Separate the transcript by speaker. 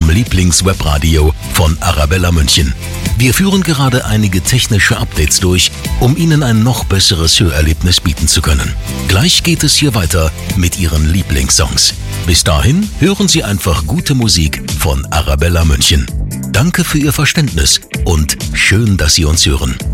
Speaker 1: Ihrem Lieblings-Webradio von Arabella München. Wir führen gerade einige technische Updates durch, um Ihnen ein noch besseres Hörerlebnis bieten zu können. Gleich geht es hier weiter mit Ihren Lieblingssongs. Bis dahin hören Sie einfach gute Musik von Arabella München. Danke für Ihr Verständnis und schön, dass Sie uns hören.